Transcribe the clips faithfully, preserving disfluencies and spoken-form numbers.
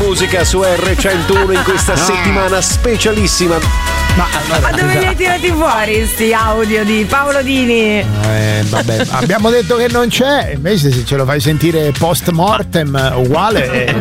musica su erre centouno in questa settimana specialissima. Ma, Ma dove li hai tirati fuori sti audio di Paolo Dini? Eh, vabbè, abbiamo detto che non c'è, invece se ce lo fai sentire post mortem uguale è,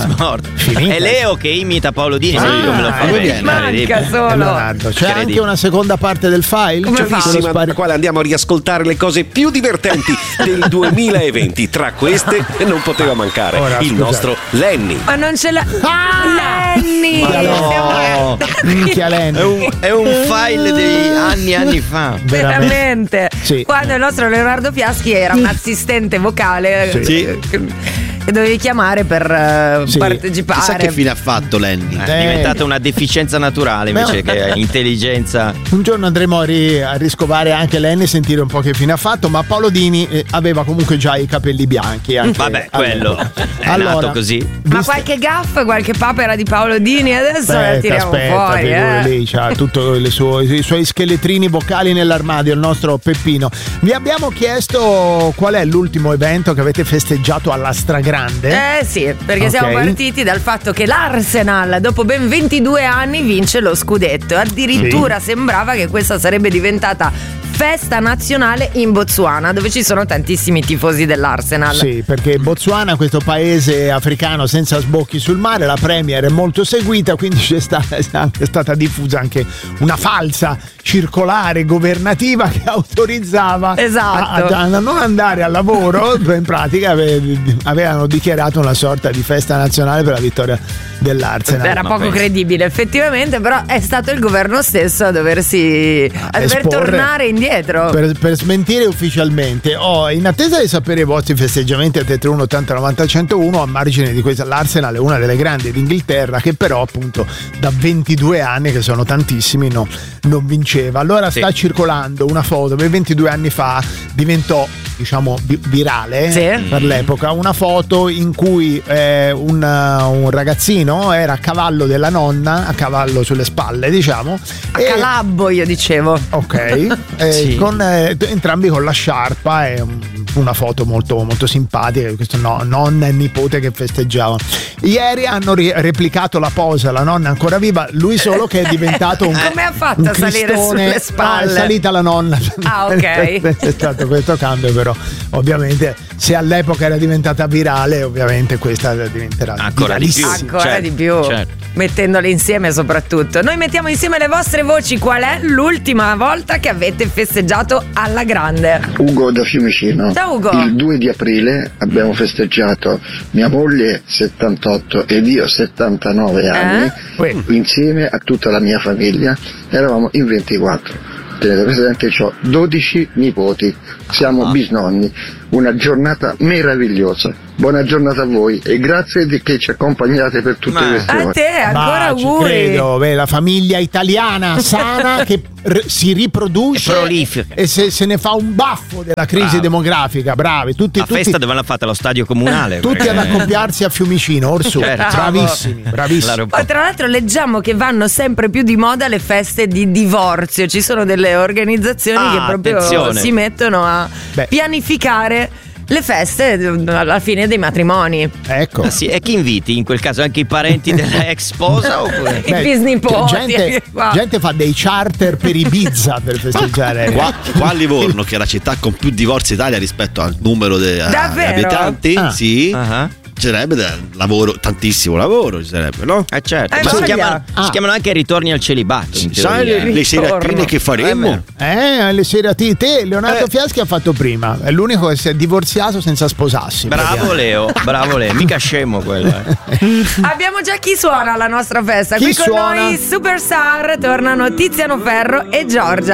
è Leo che imita Paolo Dini, ah, se me lo fa bene. Manca solo. Leonardo, c'è anche una seconda parte del file nella quale andiamo a riascoltare le cose più divertenti del duemilaventi. Tra queste non poteva mancare Ora, il scusate. nostro Lenny. Ma non ce l'ha ah! Lenny! Ma no. Minchia Lenny. È un, è un file di anni e anni fa. Veramente. Sì. Quando il nostro Leonardo Fiaschi era un assistente vocale. Sì. Che, che dovevi chiamare per uh, sì. partecipare. Chissà che fine ha fatto Lenny. È diventata una deficienza naturale invece Beh, che intelligenza. Un giorno andremo a, ri- a riscovare anche Lenny, sentire un po' che fine ha fatto, ma Paolo Dini eh, aveva comunque già i capelli bianchi. Anche Vabbè, quello è allora, nato così. Ma qualche gaff, qualche papera di Paolo Dini adesso aspetta, la tiriamo aspetta, fuori. Eh. Lì c'ha tutti i suoi scheletrini vocali nell'armadio, il nostro Peppino. Vi abbiamo chiesto qual è l'ultimo evento che avete festeggiato alla stragrande. Eh sì, perché okay. siamo partiti dal fatto che l'Arsenal dopo ben ventidue anni vince lo scudetto. Addirittura sì. sembrava che questa sarebbe diventata festa nazionale in Botswana, dove ci sono tantissimi tifosi dell'Arsenal. Sì, perché Botswana, questo paese africano senza sbocchi sul mare, la Premier è molto seguita, quindi c'è stata, è stata diffusa anche una falsa circolare governativa che autorizzava esatto. a, a non andare al lavoro. In pratica avevano dichiarato una sorta di festa nazionale per la vittoria dell'Arsenal. Era poco credibile effettivamente, però è stato il governo stesso a doversi a dover tornare indietro per, per smentire ufficialmente. Oh, in attesa di sapere i vostri festeggiamenti a tre tre uno ottanta novanta centouno, a margine di questa, l'Arsenal è una delle grandi d'Inghilterra che però appunto da ventidue anni, che sono tantissimi, no, non vinceva. Allora sì. sta circolando una foto che ventidue anni fa diventò, diciamo, virale sì. per l'epoca, una foto in cui eh, un, un ragazzino era a cavallo della nonna, a cavallo sulle spalle, diciamo, a e, calabbo io dicevo, ok, eh, sì. con eh, entrambi con la sciarpa, e un, una foto molto molto simpatica, questo no, nonna e nipote che festeggiavano. Ieri hanno ri- replicato la posa, la nonna ancora viva, lui solo che è diventato un come ha fatto a salire sulle spalle? Ah, è salita la nonna. Ah, ok. È stato questo cambio, però ovviamente se all'epoca era diventata virale, ovviamente questa diventerà ancora di più, ancora certo, di più certo. mettendole insieme soprattutto. Noi mettiamo insieme le vostre voci. Qual è l'ultima volta che avete festeggiato alla grande? Ugo da Fiumicino. Ciao Ugo. Il due di aprile abbiamo festeggiato, mia moglie settantotto ed io settantanove anni, eh? insieme a tutta la mia famiglia. Eravamo in ventiquattro. Tenete presente, ho dodici nipoti, siamo ah. bisnonni. Una giornata meravigliosa. Buona giornata a voi e grazie di che ci accompagnate per tutte Ma queste ore. A te ancora auguri. Credo, beh, la famiglia italiana sana che r- si riproduce prolifica e se, se ne fa un baffo della crisi Bravo. demografica. Bravi, tutti, la tutti, festa dove l'hanno fatta allo stadio comunale. Tutti perché... ad accoppiarsi a Fiumicino, Orsù. Certo. Bravissimi, bravissimi. Poi tra l'altro leggiamo che vanno sempre più di moda le feste di divorzio. Ci sono delle organizzazioni ah, che proprio attenzione. si mettono a Beh. pianificare le feste alla fine dei matrimoni. Ecco. Ah, sì. E chi inviti? In quel caso anche i parenti della ex sposa oppure? I bisnipoti. Gente, gente fa dei charter per Ibiza per festeggiare. Qua, qua a Livorno, che è la città con più divorzi in Italia rispetto al numero di abitanti, ah. sì. Uh-huh. Ci sarebbe lavoro, tantissimo lavoro ci sarebbe, no? Eh certo, eh, ma si voglia. chiamano, Ah. si chiamano anche ritorni al celibato. Sai le, le seratine che faremo? Eh, le seratine. Te, Leonardo Eh. Fiaschi ha fatto prima. È l'unico che si è divorziato senza sposarsi. Bravo Leo, bravo Leo, mica scemo quello. Eh. Abbiamo già chi suona alla nostra festa. Chi Qui con suona? noi Superstar tornano Tiziano Ferro e Giorgia.